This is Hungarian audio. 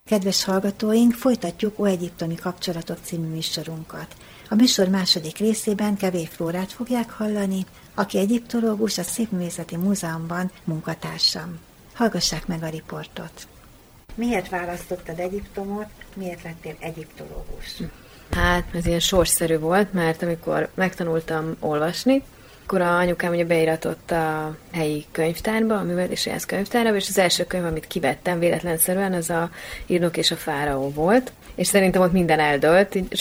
Kedves hallgatóink, folytatjuk Óegyiptomi kapcsolatok című műsorunkat. A műsor második részében Kevély Flórát fogják hallani, aki egyiptológus, a Szépművészeti Múzeumban munkatársam. Hallgassák meg a riportot. Miért választottad Egyiptomot, miért lettél egyiptológus? Hát, ez ilyen sorsszerű volt, mert amikor megtanultam olvasni, akkor a anyukám ugye beiratott a helyi könyvtárba, a művelődési könyvtárba, és az első könyv, amit kivettem véletlenszerűen, az a Írnok és a fáraó volt, és szerintem ott minden eldőlt, így